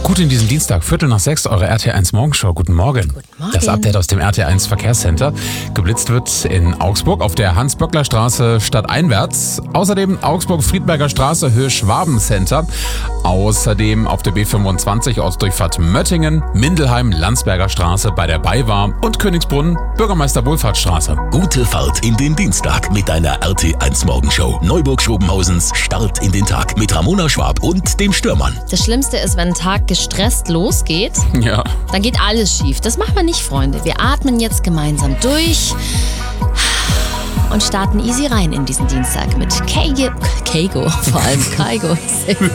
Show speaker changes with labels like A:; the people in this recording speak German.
A: Gut in diesen Dienstag, 5:45, eure RT1 Morgenshow. Guten Morgen.
B: Guten Morgen.
A: Das Update aus dem RT1 Verkehrscenter. Geblitzt wird in Augsburg auf der Hans-Böckler-Straße stadteinwärts. Außerdem Augsburg-Friedberger Straße, Höhe Schwaben-Center. Außerdem auf der B25 Ortsdurchfahrt Möttingen, Mindelheim, Landsberger Straße bei der BayWa und Königsbrunn, Bürgermeister-Wohlfahrtsstraße.
C: Gute Fahrt in den Dienstag mit deiner RT1 Morgenshow. Neuburg-Schobenhausens Start in den Tag mit Ramona Schwab und dem Stürmann.
B: Das Schlimmste ist, wenn ein Tag gestresst losgeht,
A: Ja.
B: dann geht alles schief. Das macht man nicht, Freunde. Wir atmen jetzt gemeinsam durch und starten easy rein in diesen Dienstag mit Keigo, vor allem Keigo.